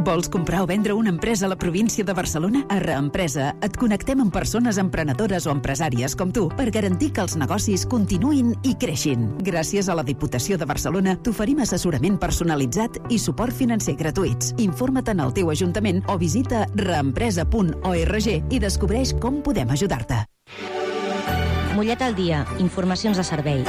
Vols comprar o vendre una empresa a la província de Barcelona? A Reempresa et connectem amb persones emprenedores o empresàries com tu per garantir que els negocis continuïn i creixin. Gràcies a la Diputació de Barcelona t'oferim assessorament personalitzat i suport financer gratuïts. Informa't en el teu ajuntament o visita reempresa.org i descobreix com podem ajudar-te. Mollet al dia. Informacions de servei.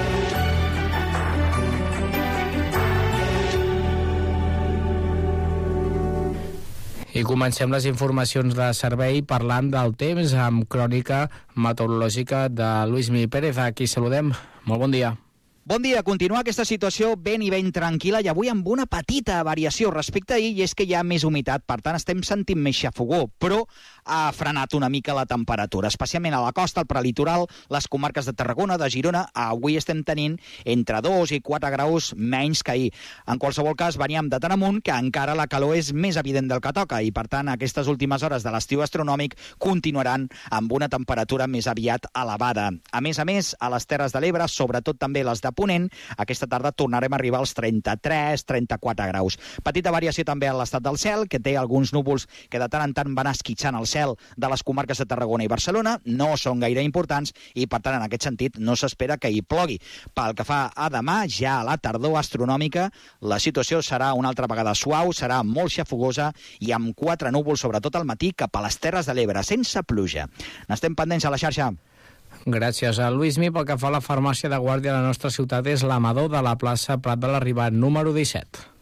I comencem les informacions de servei parlant del temps amb crònica meteorològica de Luismi Pérez. Aquí saludem. Molt bon dia. Bon dia. Continua aquesta situació ben i ben tranquil·la i avui amb una petita variació respecte a ahir, i és que hi ha més humitat, per tant estem sentint més xafogó, però ha frenat una mica la temperatura, especialment a la costa, al prelitoral, les comarques de Tarragona, de Girona. Avui estem tenint entre 2 i 4 graus menys que ahir. En qualsevol cas, veníem de tan amunt que encara la calor és més evident del que toca i, per tant, aquestes últimes hores de l'estiu astronòmic continuaran amb una temperatura més aviat elevada. A més, a les Terres de l'Ebre, sobretot també les de Ponent, aquesta tarda tornarem a arribar als 33-34 graus. Petita variació també a l'estat del cel, que té alguns núvols que de tant en tant van esquitxant el cel de les comarques de Tarragona i Barcelona, no són gaire importants i, per tant, en aquest sentit, no s'espera que hi plogui. Pel que fa a demà, ja a la tardor astronòmica, la situació serà una altra vegada suau, serà molt xafogosa i amb 4 núvols, sobretot al matí, cap a les Terres de l'Ebre, sense pluja. N'estem pendents a la xarxa. Gràcies a Luismi. Pel que fa a la farmàcia de guàrdia, la nostra ciutat és l'Amador de la plaça Prat de l'Arribat, número 17.